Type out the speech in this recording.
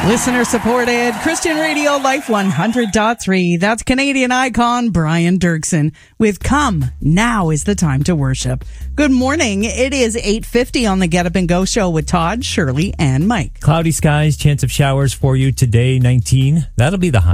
Listener supported Christian Radio Life 100.3. That's Canadian icon Brian Dirksen with Come, Now is the Time to Worship. Good morning. It is 8:50 on the Get Up and Go show with Todd, Shirley, and Mike. Cloudy skies, chance of showers for you today, 19. That'll be the high.